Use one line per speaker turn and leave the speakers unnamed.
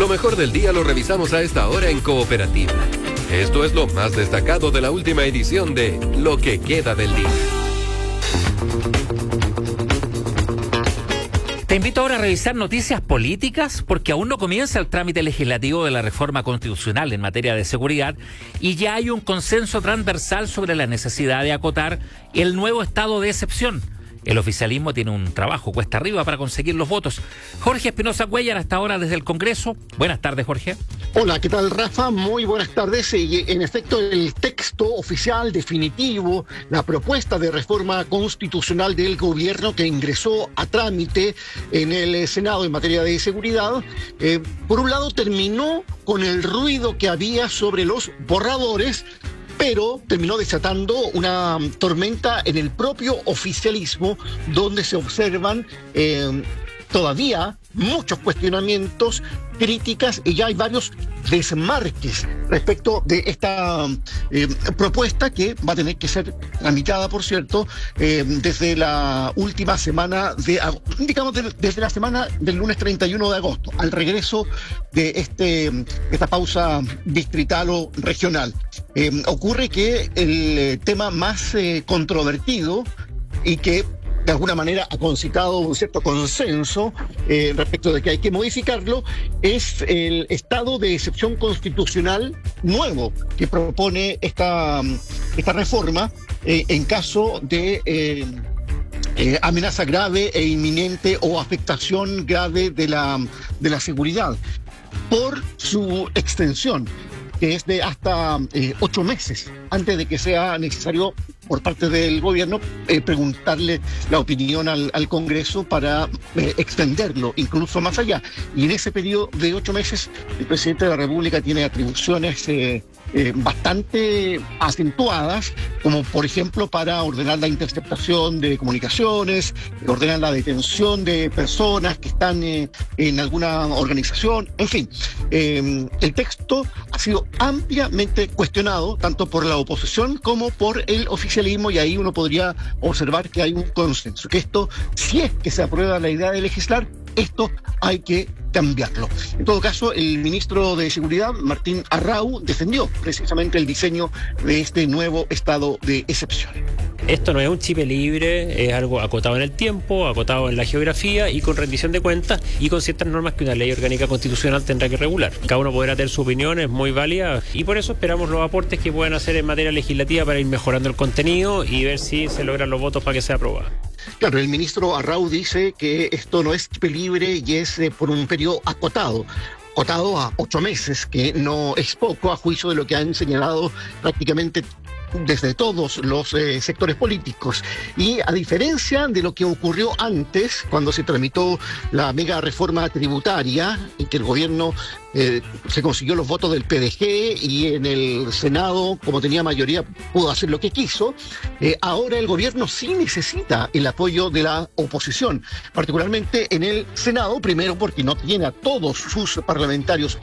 mejor del día lo revisamos a esta hora en Cooperativa. Esto es lo más destacado de la última edición de Lo que queda del día.
Te invito ahora a revisar noticias políticas porque aún no comienza el trámite legislativo de la reforma constitucional en materia de seguridad y ya hay un consenso transversal sobre la necesidad de acotar el nuevo estado de excepción. El oficialismo tiene un trabajo cuesta arriba para conseguir los votos. Jorge Espinosa Cuéllar, hasta ahora desde el Congreso. Buenas tardes, Jorge.
Hola, ¿qué tal, Rafa? Muy buenas tardes. En efecto, el texto oficial definitivo, la propuesta de reforma constitucional del gobierno que ingresó a trámite en el Senado en materia de seguridad, por un lado terminó con el ruido que había sobre los borradores, pero terminó desatando una tormenta en el propio oficialismo, donde se observan todavía muchos cuestionamientos, críticas, y ya hay varios desmarques respecto de esta propuesta que va a tener que ser tramitada, por cierto, desde la última semana desde la semana del lunes 31 de agosto, al regreso de esta pausa distrital o regional. Ocurre que el tema más controvertido y que de alguna manera ha concitado un cierto consenso respecto de que hay que modificarlo, es el estado de excepción constitucional nuevo que propone esta reforma en caso de amenaza grave e inminente o afectación grave de la seguridad, por su extensión, que es de hasta 8 meses, antes de que sea necesario por parte del gobierno preguntarle la opinión al Congreso para extenderlo incluso más allá. Y en ese periodo de 8 meses el presidente de la República tiene atribuciones bastante acentuadas, como por ejemplo para ordenar la interceptación de comunicaciones, ordenar la detención de personas que están en alguna organización, en fin. El texto ha sido ampliamente cuestionado tanto por la oposición como por el oficialismo, y ahí uno podría observar que hay un consenso, que esto, si es que se aprueba la idea de legislar, esto hay que cambiarlo. En todo caso, el ministro de Seguridad, Martín Arrau, defendió precisamente el diseño de este nuevo estado de excepción.
Esto no es un chip libre, es algo acotado en el tiempo, acotado en la geografía y con rendición de cuentas y con ciertas normas que una ley orgánica constitucional tendrá que regular. Cada uno podrá tener su opinión, es muy válida, y por eso esperamos los aportes que puedan hacer en materia legislativa para ir mejorando el contenido y ver si se logran los votos para que sea aprobado.
Claro, el ministro Arrau dice que esto no es chip libre y es por un periodo acotado a 8 meses, que no es poco a juicio de lo que han señalado prácticamente desde todos los sectores políticos. Y a diferencia de lo que ocurrió antes, cuando se tramitó la mega reforma tributaria, en que el gobierno se consiguió los votos del PDG y en el Senado, como tenía mayoría, pudo hacer lo que quiso, ahora el gobierno sí necesita el apoyo de la oposición, particularmente en el Senado, primero porque no tiene a todos sus parlamentarios